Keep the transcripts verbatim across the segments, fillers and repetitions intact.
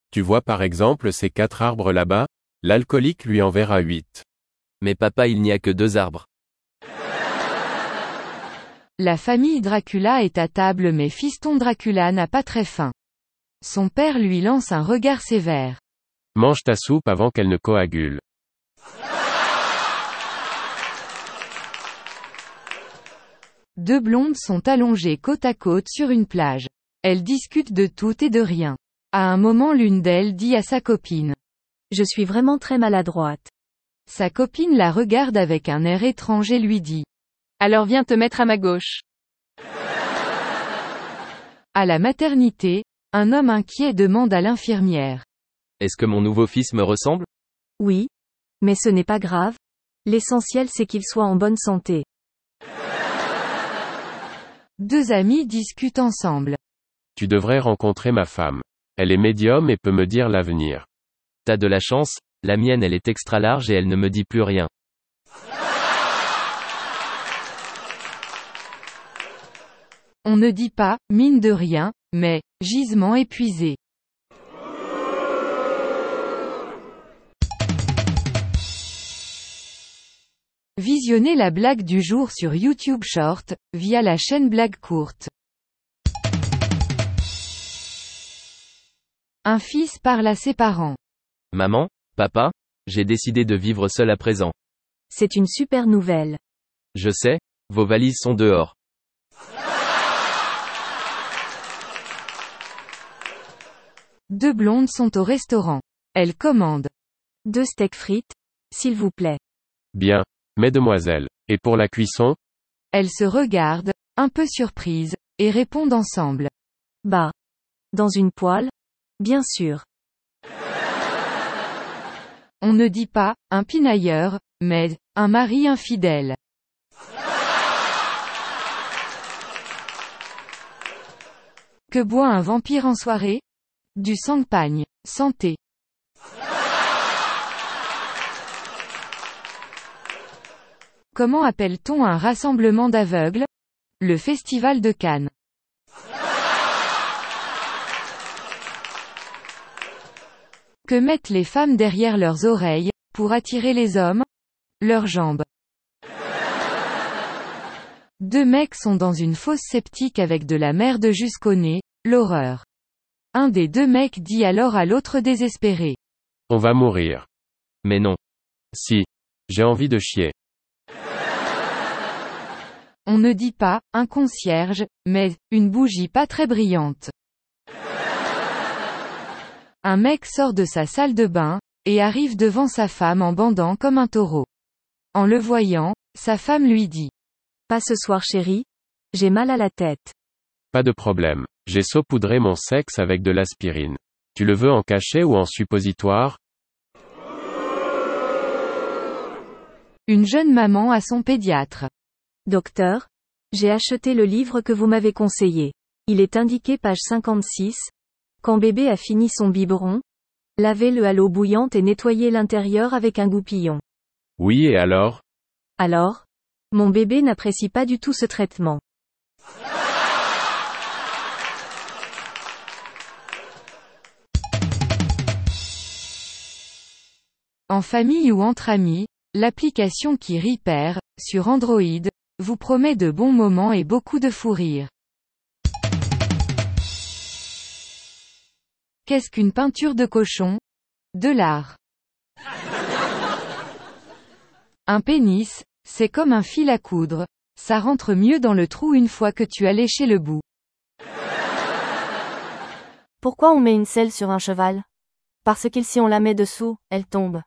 Tu vois par exemple ces quatre arbres là-bas? L'alcoolique lui enverra huit. Mais papa, il n'y a que deux arbres. La famille Dracula est à table mais fiston Dracula n'a pas très faim. Son père lui lance un regard sévère. Mange ta soupe avant qu'elle ne coagule. Deux blondes sont allongées côte à côte sur une plage. Elles discutent de tout et de rien. À un moment, l'une d'elles dit à sa copine. Je suis vraiment très maladroite. Sa copine la regarde avec un air étrange et lui dit. Alors viens te mettre à ma gauche. À la maternité, un homme inquiet demande à l'infirmière. Est-ce que mon nouveau fils me ressemble? Oui. Mais ce n'est pas grave. L'essentiel c'est qu'il soit en bonne santé. Deux amis discutent ensemble. Tu devrais rencontrer ma femme. Elle est médium et peut me dire l'avenir. T'as de la chance, la mienne elle est extra large et elle ne me dit plus rien. On ne dit pas, mine de rien, mais, gisement épuisé. Visionnez la blague du jour sur YouTube Short, via la chaîne Blague Courte. Un fils parle à ses parents. Maman, papa, j'ai décidé de vivre seul à présent. C'est une super nouvelle. Je sais, vos valises sont dehors. Deux blondes sont au restaurant. Elles commandent. Deux steaks frites, s'il vous plaît. Bien. Mesdemoiselles. Et pour la cuisson? Elles se regardent, un peu surprises, et répondent ensemble. Bah. Dans une poêle? Bien sûr. On ne dit pas, un pinailleur, mais, un mari infidèle. Que boit un vampire en soirée? Du champagne. Santé. Comment appelle-t-on un rassemblement d'aveugles? Le Festival de Cannes. Que mettent les femmes derrière leurs oreilles, pour attirer les hommes? Leurs jambes. Deux mecs sont dans une fosse septique avec de la merde jusqu'au nez, l'horreur. Un des deux mecs dit alors à l'autre désespéré. On va mourir. Mais non. Si. J'ai envie de chier. On ne dit pas, un concierge, mais, une bougie pas très brillante. Un mec sort de sa salle de bain, et arrive devant sa femme en bandant comme un taureau. En le voyant, sa femme lui dit. Pas ce soir chérie. J'ai mal à la tête. Pas de problème. J'ai saupoudré mon sexe avec de l'aspirine. Tu le veux en cachet ou en suppositoire? Une jeune maman à son pédiatre. Docteur, j'ai acheté le livre que vous m'avez conseillé. Il est indiqué page cinquante-six. Quand bébé a fini son biberon, lavez-le à l'eau bouillante et nettoyez l'intérieur avec un goupillon. Oui et alors? Alors? Mon bébé n'apprécie pas du tout ce traitement. En famille ou entre amis, l'application qui Repair, sur Android, vous promet de bons moments et beaucoup de fou rire. Qu'est-ce qu'une peinture de cochon? De l'art. Un pénis, c'est comme un fil à coudre, ça rentre mieux dans le trou une fois que tu as léché le bout. Pourquoi on met une selle sur un cheval? Parce que si on la met dessous, elle tombe.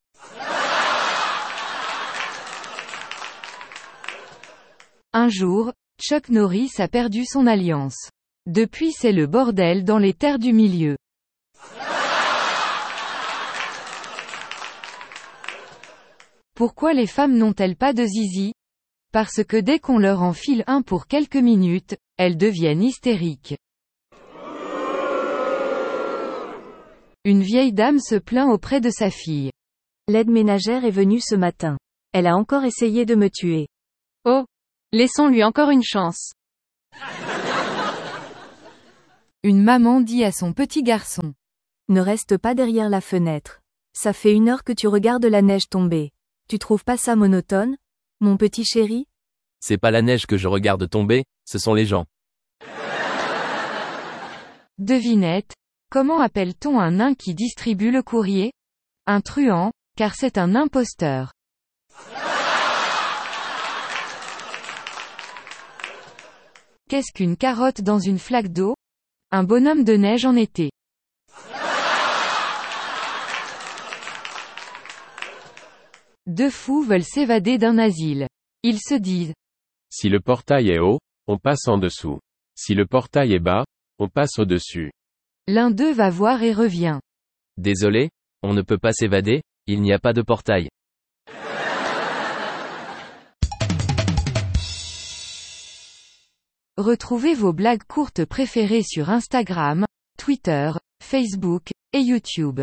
Un jour, Chuck Norris a perdu son alliance. Depuis c'est le bordel dans les terres du milieu. Pourquoi les femmes n'ont-elles pas de zizi? Parce que dès qu'on leur enfile un pour quelques minutes, elles deviennent hystériques. Une vieille dame se plaint auprès de sa fille. L'aide ménagère est venue ce matin. Elle a encore essayé de me tuer. Oh! Laissons-lui encore une chance. Une maman dit à son petit garçon. Ne reste pas derrière la fenêtre. Ça fait une heure que tu regardes la neige tomber. Tu trouves pas ça monotone, mon petit chéri? C'est pas la neige que je regarde tomber, ce sont les gens. Devinette. Comment appelle-t-on un nain qui distribue le courrier? Un truand, car c'est un imposteur. Qu'est-ce qu'une carotte dans une flaque d'eau? Un bonhomme de neige en été. Deux fous veulent s'évader d'un asile. Ils se disent: Si le portail est haut, on passe en dessous. Si le portail est bas, on passe au-dessus. L'un d'eux va voir et revient. Désolé, on ne peut pas s'évader, il n'y a pas de portail. Retrouvez vos blagues courtes préférées sur Instagram, Twitter, Facebook, et YouTube.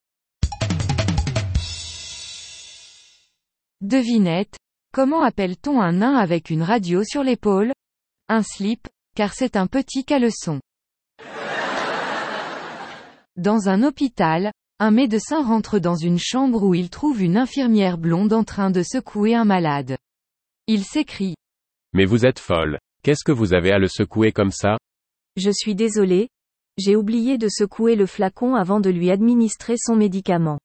Devinette. Comment appelle-t-on un nain avec une radio sur l'épaule? Un slip, car c'est un petit caleçon. Dans un hôpital, un médecin rentre dans une chambre où il trouve une infirmière blonde en train de secouer un malade. Il s'écrie: Mais vous êtes folle. Qu'est-ce que vous avez à le secouer comme ça? Je suis désolé. J'ai oublié de secouer le flacon avant de lui administrer son médicament.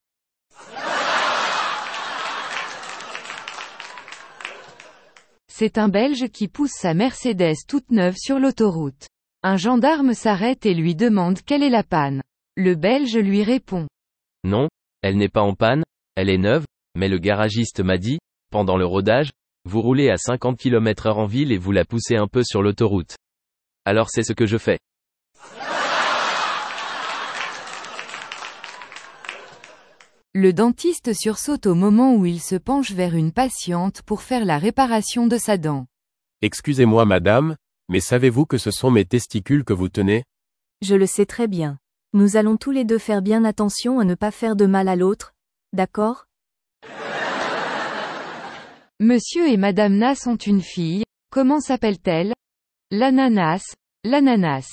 C'est un Belge qui pousse sa Mercedes toute neuve sur l'autoroute. Un gendarme s'arrête et lui demande quelle est la panne. Le Belge lui répond: Non, elle n'est pas en panne, elle est neuve, mais le garagiste m'a dit, pendant le rodage, vous roulez à cinquante kilomètres heure en ville et vous la poussez un peu sur l'autoroute. Alors c'est ce que je fais. Le dentiste sursaute au moment où il se penche vers une patiente pour faire la réparation de sa dent. Excusez-moi madame, mais savez-vous que ce sont mes testicules que vous tenez? Je le sais très bien. Nous allons tous les deux faire bien attention à ne pas faire de mal à l'autre, d'accord? Monsieur et Madame Nas ont une fille. Comment s'appelle-t-elle? L'ananas, l'ananas.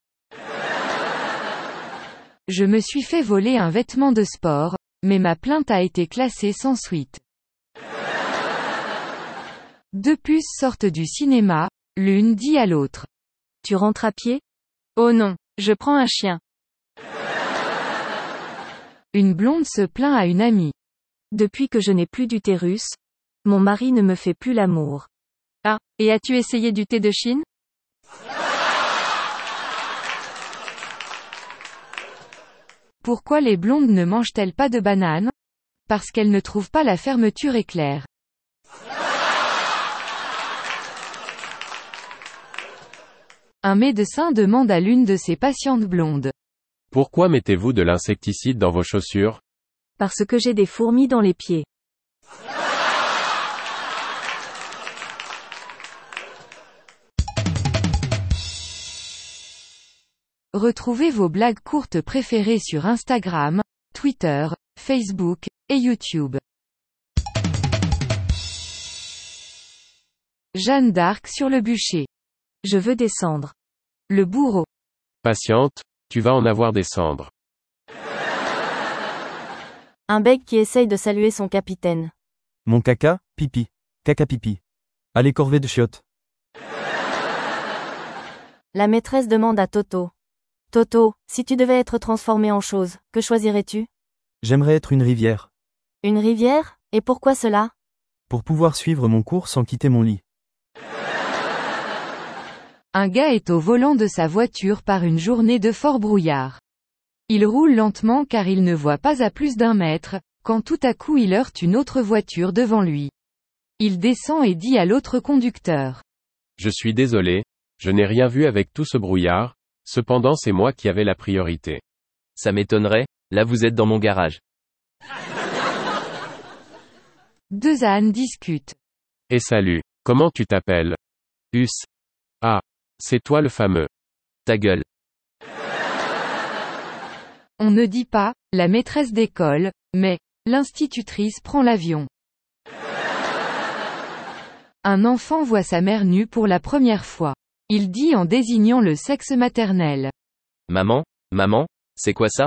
Je me suis fait voler un vêtement de sport, mais ma plainte a été classée sans suite. Deux puces sortent du cinéma, l'une dit à l'autre: Tu rentres à pied? Oh non, je prends un chien. Une blonde se plaint à une amie. Depuis que je n'ai plus d'utérus, mon mari ne me fait plus l'amour. Ah, et as-tu essayé du thé de Chine? Pourquoi les blondes ne mangent-elles pas de bananes? Parce qu'elles ne trouvent pas la fermeture éclair. Un médecin demande à l'une de ses patientes blondes: Pourquoi mettez-vous de l'insecticide dans vos chaussures? Parce que j'ai des fourmis dans les pieds. Retrouvez vos blagues courtes préférées sur Instagram, Twitter, Facebook, et YouTube. Jeanne d'Arc sur le bûcher. Je veux descendre. Le bourreau. Patiente, tu vas en avoir des cendres. Un bègue qui essaye de saluer son capitaine. Mon caca, pipi. Caca pipi. Allez corvée de chiottes. La maîtresse demande à Toto: Toto, si tu devais être transformé en chose, que choisirais-tu? J'aimerais être une rivière. Une rivière? Et pourquoi cela? Pour pouvoir suivre mon cours sans quitter mon lit. Un gars est au volant de sa voiture par une journée de fort brouillard. Il roule lentement car il ne voit pas à plus d'un mètre, quand tout à coup il heurte une autre voiture devant lui. Il descend et dit à l'autre conducteur: Je suis désolé, je n'ai rien vu avec tout ce brouillard, cependant c'est moi qui avais la priorité. Ça m'étonnerait, là vous êtes dans mon garage. Deux ânes discutent. Et salut, comment tu t'appelles? Us. Ah, c'est toi le fameux. Ta gueule. On ne dit pas « la maîtresse d'école », mais « l'institutrice prend l'avion ». Un enfant voit sa mère nue pour la première fois. Il dit en désignant le sexe maternel: Maman, maman, c'est quoi ça?